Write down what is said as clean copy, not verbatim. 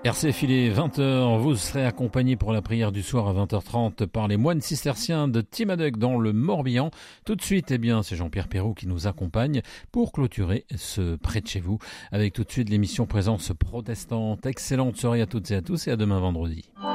RCF, il est 20h, vous serez accompagné pour la prière du soir à 20h30 par les moines cisterciens de Timadec dans le Morbihan. Tout de suite, c'est Jean-Pierre Perrault qui nous accompagne pour clôturer ce près de chez vous avec tout de suite l'émission Présence protestante. Excellente soirée à toutes et à tous et à demain vendredi.